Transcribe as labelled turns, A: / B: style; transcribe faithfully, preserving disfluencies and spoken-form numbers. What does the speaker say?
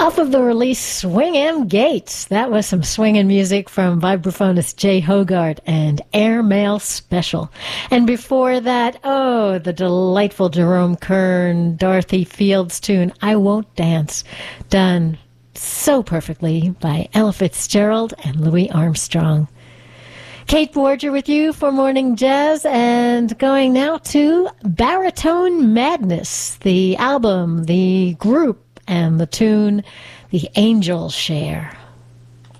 A: Off of the release Swing 'Em Gates, that was some swinging music from vibraphonist Jay Hogarth and Airmail Special. And before that, oh, the delightful Jerome Kern, Dorothy Fields tune, I Won't Dance, done so perfectly by Ella Fitzgerald and Louis Armstrong. Kate Borger with you for Morning Jazz, and going now to Baritone Madness, the album, the group, and the tune, The Angel Share.